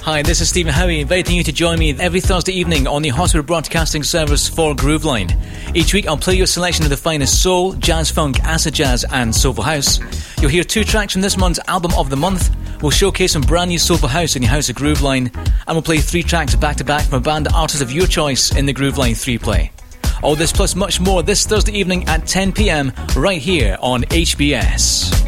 Hi, this is Stephen Howie, inviting you to join me every Thursday evening on the Hospital Broadcasting Service for Grooveline. Each week I'll play you a selection of the finest soul, jazz funk, acid jazz and soulful house. You'll hear 2 tracks from this month's album of the month. We'll showcase some brand new soulful house in the House of Grooveline, and we'll play 3 tracks back to back from a band artist of your choice in the Grooveline 3 play. All this plus much more this Thursday evening at 10 p.m. right here on HBS.